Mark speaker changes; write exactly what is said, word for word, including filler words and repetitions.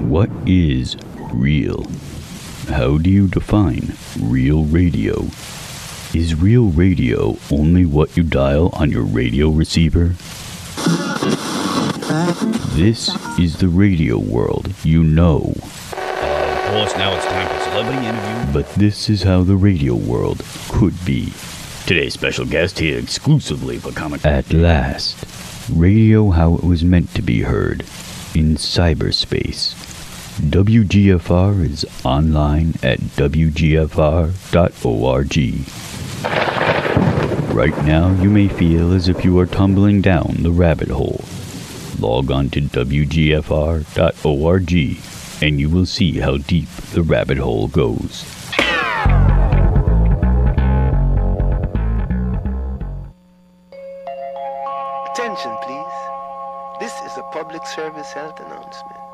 Speaker 1: What is real? How do you define real radio? Is real radio only what you dial on your radio receiver? This is the radio world you know.
Speaker 2: Uh, of course, now it's time for celebrity interview.
Speaker 1: But this is how the radio world could be.
Speaker 2: Today's special guest here exclusively for Comic.
Speaker 1: At last, radio how it was meant to be heard, in cyberspace. W G F R is online at w g f r dot org. Right now, you may feel as if you are tumbling down the rabbit hole. Log on to w g f r dot org and you will see how deep the rabbit hole goes.
Speaker 3: Attention, please. This is a public service health announcement.